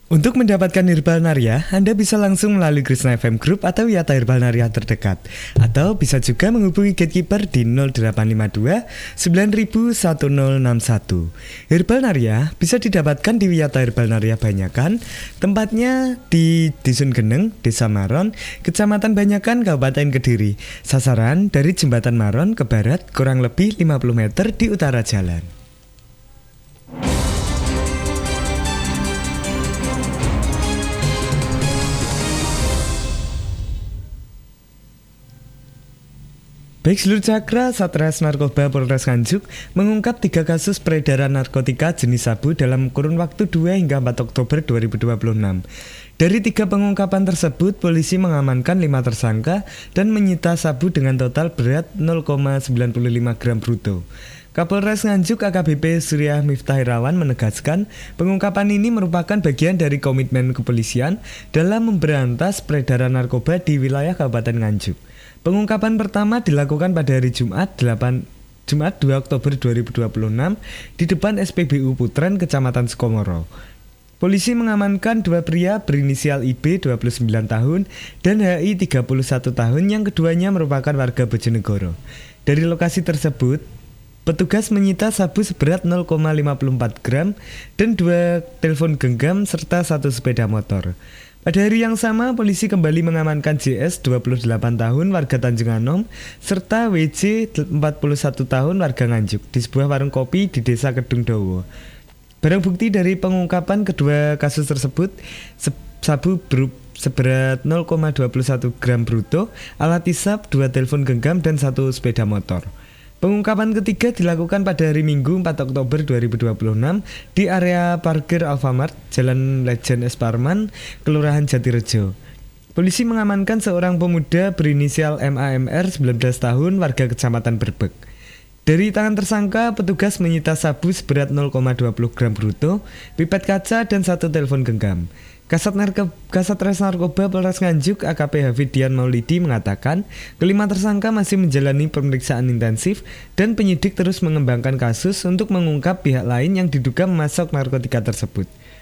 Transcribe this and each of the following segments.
Untuk mendapatkan Herbal Naria, Anda bisa langsung melalui Krishna FM Group atau Wiyata Herbal Naria terdekat. Atau bisa juga menghubungi Gatekeeper di 0852 901061. Herbal Naria bisa didapatkan di Wiyata Herbal Naria Banyakan, tempatnya di Dusun Geneng, Desa Maron, Kecamatan Banyakan, Kabupaten Kediri. Sasaran dari Jembatan Maron ke barat kurang lebih 50 meter di utara jalan. Baik seluruh Cakra, Satres Narkoba Polres Nganjuk mengungkap 3 kasus peredaran narkotika jenis sabu dalam kurun waktu 2 hingga 4 Oktober 2026. Dari 3 pengungkapan tersebut, polisi mengamankan 5 tersangka dan menyita sabu dengan total berat 0,95 gram bruto. Kapolres Nganjuk AKBP Surya Miftah Irawan menegaskan pengungkapan ini merupakan bagian dari komitmen kepolisian dalam memberantas peredaran narkoba di wilayah Kabupaten Nganjuk. Pengungkapan pertama dilakukan pada hari Jumat 2 Oktober 2026 di depan SPBU Putren, Kecamatan Sukomoro. Polisi mengamankan 2 pria berinisial IB 29 tahun dan HI 31 tahun yang keduanya merupakan warga Bojonegoro. Dari lokasi tersebut, petugas menyita sabu seberat 0,54 gram dan 2 telepon genggam serta 1 sepeda motor. Pada hari yang sama, polisi kembali mengamankan JS 28 tahun warga Tanjung Anom serta WJ 41 tahun warga Nganjuk di sebuah warung kopi di Desa Kedung Dowo. Barang bukti dari pengungkapan kedua kasus tersebut, sabu seberat 0,21 gram bruto, alat hisap, 2 telepon genggam dan 1 sepeda motor. Pengungkapan ketiga dilakukan pada hari Minggu 4 Oktober 2026 di area parkir Alfamart, Jalan Lejen S. Parman, Kelurahan Jatirejo. Polisi mengamankan seorang pemuda berinisial MAMR 19 tahun warga Kecamatan Berbek. Dari tangan tersangka, petugas menyita sabu seberat 0,20 gram bruto, pipet kaca dan 1 telepon genggam. Kasat Res Narkoba Polres Nganjuk AKP Hafidian Maulidi mengatakan kelima tersangka masih menjalani pemeriksaan intensif dan penyidik terus mengembangkan kasus untuk mengungkap pihak lain yang diduga memasok narkotika tersebut.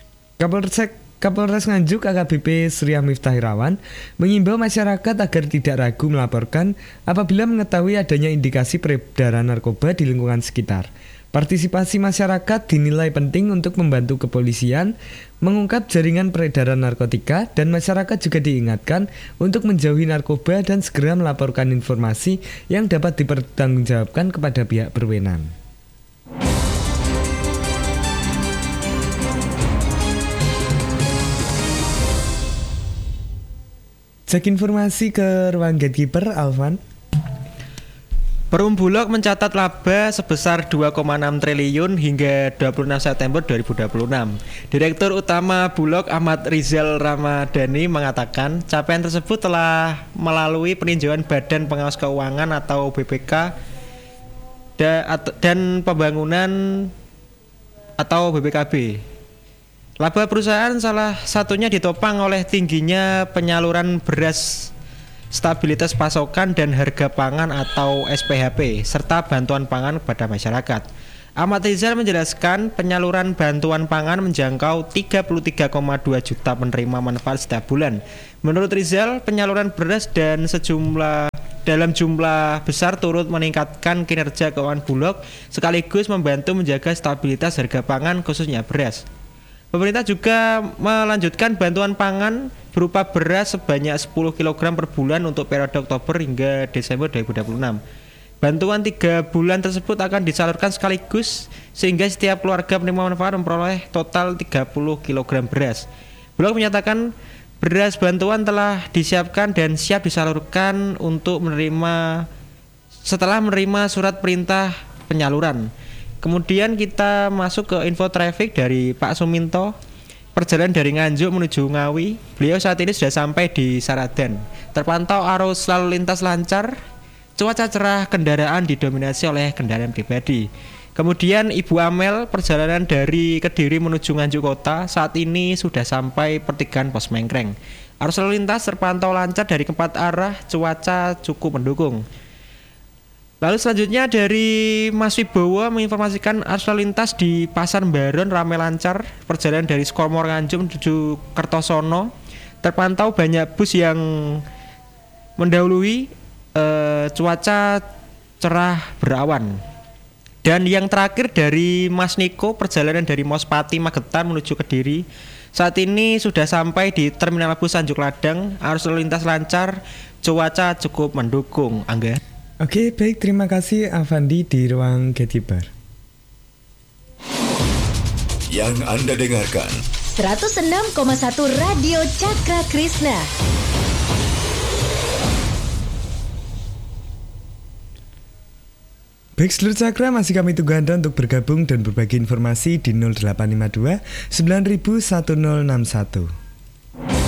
Kapolres Nganjuk AKBP Surya Miftah Irawan mengimbau masyarakat agar tidak ragu melaporkan apabila mengetahui adanya indikasi peredaran narkoba di lingkungan sekitar. Partisipasi masyarakat dinilai penting untuk membantu kepolisian mengungkap jaringan peredaran narkotika dan masyarakat juga diingatkan untuk menjauhi narkoba dan segera melaporkan informasi yang dapat dipertanggungjawabkan kepada pihak berwenang. Cek informasi ke ruang Gatekeeper, Alvan. Perum Bulog mencatat laba sebesar 2,6 triliun hingga 26 September 2026. Direktur Utama Bulog Ahmad Rizal Ramadhani mengatakan capaian tersebut telah melalui peninjauan Badan Pengawas Keuangan atau BPK dan pembangunan atau BPKB. Laba perusahaan salah satunya ditopang oleh tingginya penyaluran beras, stabilitas pasokan dan harga pangan atau SPHP, serta bantuan pangan kepada masyarakat. Ahmad Rizal menjelaskan penyaluran bantuan pangan menjangkau 33,2 juta penerima manfaat setiap bulan. Menurut Rizal, penyaluran beras dalam jumlah besar turut meningkatkan kinerja keuangan Bulog sekaligus membantu menjaga stabilitas harga pangan khususnya beras. Pemerintah juga melanjutkan bantuan pangan berupa beras sebanyak 10 kg per bulan untuk periode Oktober hingga Desember 2026. Bantuan 3 bulan tersebut akan disalurkan sekaligus sehingga setiap keluarga penerima manfaat memperoleh total 30 kg beras. Bulog menyatakan beras bantuan telah disiapkan dan siap disalurkan untuk setelah menerima surat perintah penyaluran. Kemudian kita masuk ke info traffic dari Pak Suminto. Perjalanan dari Nganjuk menuju Ngawi, beliau saat ini sudah sampai di Saradan. Terpantau arus lalu lintas lancar, cuaca cerah, kendaraan didominasi oleh kendaraan pribadi. Kemudian Ibu Amel, perjalanan dari Kediri menuju Nganjuk Kota saat ini sudah sampai pertigaan Pos Mengkreng. Arus lalu lintas terpantau lancar dari keempat arah, cuaca cukup mendukung. Lalu selanjutnya dari Mas Wibowo menginformasikan arus lalu lintas di Pasar Baron ramai lancar. Perjalanan dari Skomor Nganjuk menuju Kertosono terpantau banyak bus yang mendahului. Cuaca cerah berawan. Dan yang terakhir dari Mas Niko, perjalanan dari Mospati Magetan menuju Kediri saat ini sudah sampai di Terminal Bus Sanjuk Ladang. Arus lalu lintas lancar, cuaca cukup mendukung. Angga. Oke, baik, terima kasih Avandi di ruang Getibar. Yang Anda dengarkan 106,1 Radio Cakra Krishna. Baik seluruh Cakra, masih kami tunggu Anda untuk bergabung dan berbagi informasi di 0852 9000 1061.